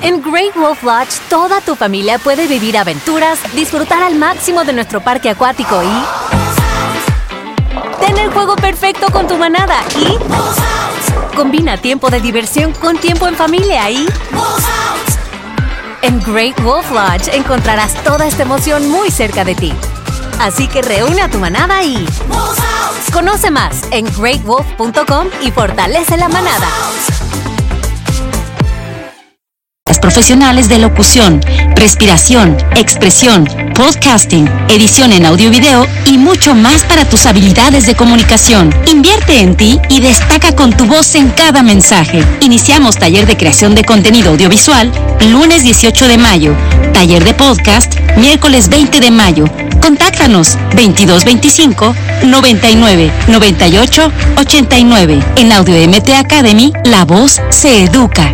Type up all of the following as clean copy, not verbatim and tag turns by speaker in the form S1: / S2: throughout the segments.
S1: En Great Wolf Lodge, toda tu familia puede vivir aventuras, disfrutar al máximo de nuestro parque acuático y tener el juego perfecto con tu manada y combina tiempo de diversión con tiempo en familia y en Great Wolf Lodge encontrarás toda esta emoción muy cerca de ti. Así que reúne a tu manada y conoce más en greatwolf.com y fortalece la manada.
S2: Profesionales de locución, respiración, expresión, podcasting, edición en audio y video y mucho más para tus habilidades de comunicación. Invierte en ti y destaca con tu voz en cada mensaje. Iniciamos taller de creación de contenido audiovisual lunes 18 de mayo, taller de podcast miércoles 20 de mayo. Contáctanos 2225 99 98 89. En Audio MT Academy, la voz se educa.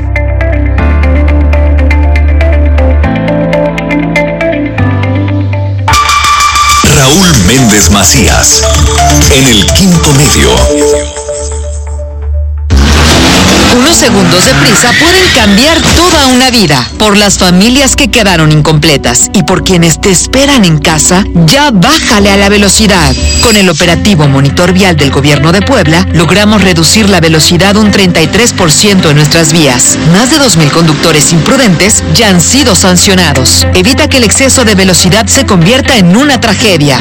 S3: Raúl Méndez Macías, en el Quinto Medio.
S4: Unos segundos de prisa pueden cambiar toda una vida. Por las familias que quedaron incompletas y por quienes te esperan en casa, ya bájale a la velocidad. Con el operativo Monitor Vial del Gobierno de Puebla, logramos reducir la velocidad un 33% en nuestras vías. Más de 2,000 conductores imprudentes ya han sido sancionados. Evita que el exceso de velocidad se convierta en una tragedia.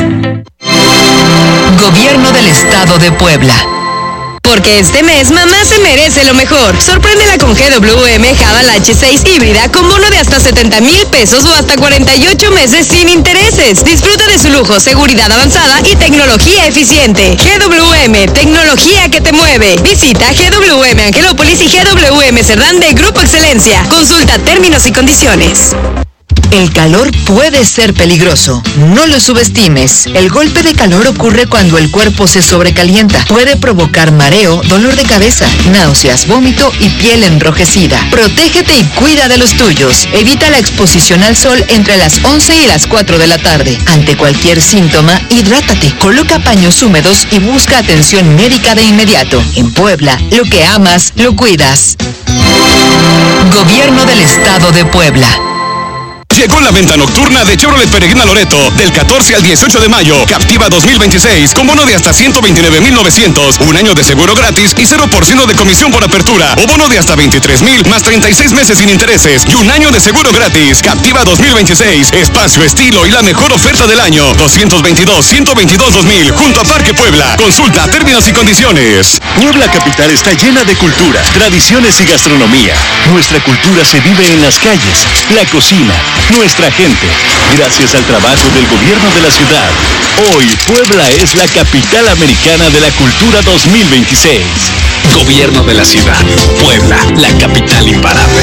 S4: Gobierno del Estado de Puebla.
S5: Porque este mes mamá se merece lo mejor. Sorpréndela con GWM Haval H6 híbrida con bono de hasta 70,000 pesos o hasta 48 meses sin intereses. Disfruta de su lujo, seguridad avanzada y tecnología eficiente. GWM, tecnología que te mueve. Visita GWM Angelópolis y GWM Cerdán de Grupo Excelencia. Consulta términos y condiciones.
S4: El calor puede ser peligroso. No lo subestimes. El golpe de calor ocurre cuando el cuerpo se sobrecalienta. Puede provocar mareo, dolor de cabeza, náuseas, vómito y piel enrojecida. Protégete y cuida de los tuyos. Evita la exposición al sol entre las 11 y las 4 de la tarde. Ante cualquier síntoma, hidrátate. Coloca paños húmedos y busca atención médica de inmediato. En Puebla, lo que amas, lo cuidas. Gobierno del Estado de Puebla.
S6: Llegó la venta nocturna de Chevrolet Peregrina Loreto del 14 al 18 de mayo. Captiva 2026 con bono de hasta 129,900, un año de seguro gratis y 0% de comisión por apertura. O bono de hasta 23,000 más 36 meses sin intereses y un año de seguro gratis. Captiva 2026, espacio, estilo y la mejor oferta del año. 222-122-2000 junto a Parque Puebla. Consulta términos y condiciones.
S3: Puebla capital está llena de cultura, tradiciones y gastronomía. Nuestra cultura se vive en las calles, la cocina, nuestra gente. Gracias al trabajo del gobierno de la ciudad, hoy Puebla es la capital americana de la cultura 2026. Gobierno de la ciudad. Puebla, la capital imparable.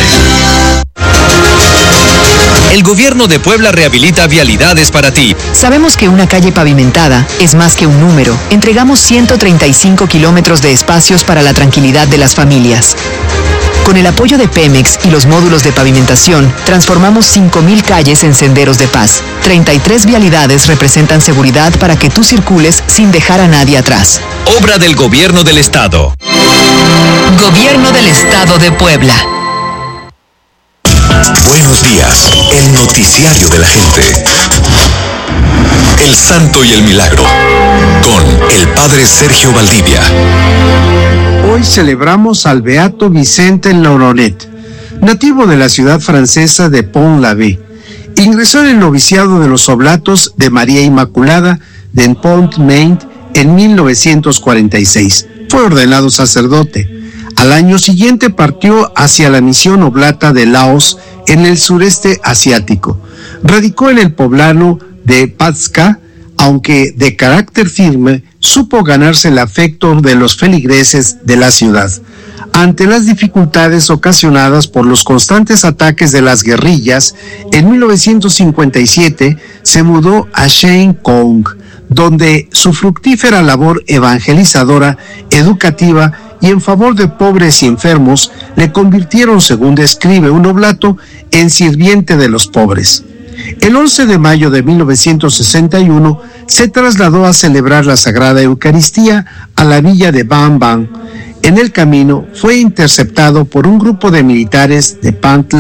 S7: El Gobierno de Puebla rehabilita vialidades para ti.
S4: Sabemos que una calle pavimentada es más que un número. Entregamos 135 kilómetros de espacios para la tranquilidad de las familias. Con el apoyo de Pemex y los módulos de pavimentación, transformamos 5,000 calles en senderos de paz. 33 vialidades representan seguridad para que tú circules sin dejar a nadie atrás.
S7: Obra del Gobierno del Estado.
S4: Gobierno del Estado de Puebla.
S3: Buenos días, el noticiario de la gente. El Santo y el Milagro, con el Padre Sergio Valdivia.
S8: Hoy celebramos al Beato Vicente Loronet, nativo de la ciudad francesa de Pont-l'Abbé. Ingresó en el noviciado de los Oblatos de María Inmaculada de Pont-Main en 1946. Fue ordenado sacerdote. Al año siguiente partió hacia la misión oblata de Laos en el sureste asiático. Radicó en el poblado de Patzca, aunque de carácter firme, supo ganarse el afecto de los feligreses de la ciudad. Ante las dificultades ocasionadas por los constantes ataques de las guerrillas, en 1957 se mudó a Shenkong, donde su fructífera labor evangelizadora, educativa y en favor de pobres y enfermos le convirtieron, según describe un oblato, en sirviente de los pobres. El 11 de mayo de 1961 se trasladó a celebrar la Sagrada Eucaristía a la villa de Bang Bang. En el camino fue interceptado por un grupo de militares de Pantla